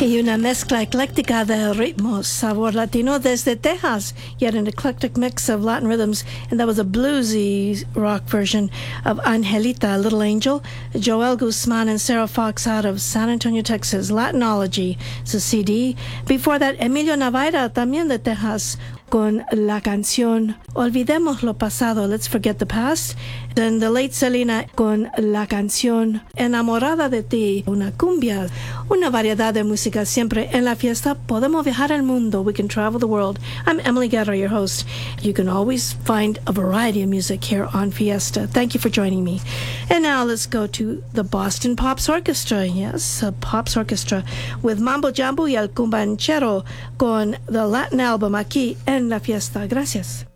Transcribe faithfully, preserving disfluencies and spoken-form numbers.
Y una mezcla ecléctica de ritmos, sabor latino desde Texas. You had an eclectic mix of Latin rhythms, and that was a bluesy rock version of Angelita, Little Angel. Joel Guzman and Sarah Fox out of San Antonio, Texas. Latinology is a C D. Before that, Emilio Navaira, también de Texas, con la canción Olvidemos lo pasado, Let's Forget the Past. And the late Selena con la canción Enamorada de ti, una cumbia, una variedad de música. Siempre en la fiesta podemos viajar al mundo. We can travel the world. I'm Emily Guerra, your host. You can always find a variety of music here on Fiesta. Thank you for joining me. And now let's go to the Boston Pops Orchestra. Yes, a Pops Orchestra with Mambo Jambo y el Cumbanchero con the Latin album aquí en la fiesta. Gracias.